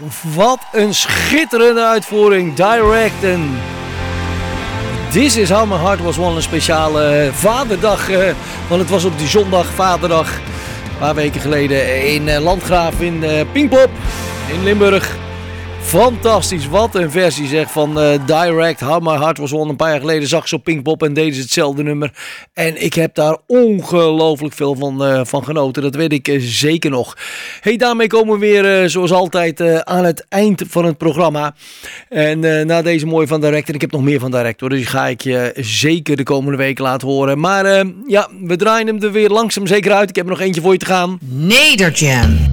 Wat een schitterende uitvoering. Direct en This is How My Heart Was Won. Een speciale vaderdag. Want het was op die zondag vaderdag. Een paar weken geleden in Landgraaf in Pinkpop in Limburg. Fantastisch, wat een versie zeg van Direct, How My Heart Was Won. Een paar jaar geleden zag ze op Pinkpop en deden ze hetzelfde nummer. En ik heb daar ongelooflijk veel van genoten, dat weet ik zeker nog. Hey, daarmee komen we weer zoals altijd aan het eind van het programma. En na deze mooie van Direct, en ik heb nog meer van Direct hoor, dus die ga ik je zeker de komende weken laten horen. Maar ja, we draaien hem er weer langzaam zeker uit. Ik heb er nog eentje voor je te gaan. Nederjam.